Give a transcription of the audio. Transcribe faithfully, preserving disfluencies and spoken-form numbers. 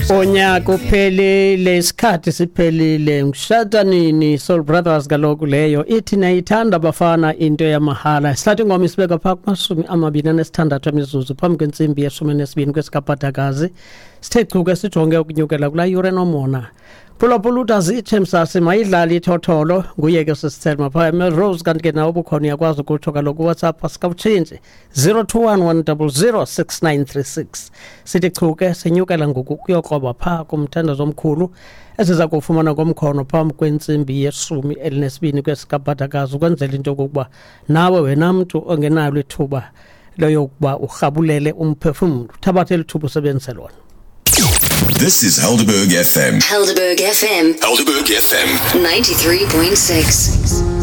Onyaka uphelile isikhathi siphelile ngishada nini Soul Brothers kaloku leyo ithi nayithanda bafana into yamahala sihlathi ingoma isibeka pha kumasumi amabini anesithandathu emizuzu phambi kwensimbi yeshumi nesibini kwesikaphatakazi sithe chuke sijonge ukunyukela kula yure nomona phulaphula zithe msasi mayidlali ithotholo nguye ke sisithelma pha Rose kanti ke nawo bukhona yakwazi ukutsho kaloku WhatsApp asikawutshintshe zero two one one zero zero six nine three six sithi chuke senyukela ngoku kuyokroba pha kumthandazo omkhulu esiza kufumana ngomkhono phambi kwentsimbi yeshumi elinesibini kwesikaphatakazi ukwenzela into yokuba nawe wena mntu ongenalo ithuba loyokuba urhabulele umphefumlo thabathe lithuba usebenzise lona. This is Helderberg F M. Helderberg F M. Helderberg F M. ninety-three point six.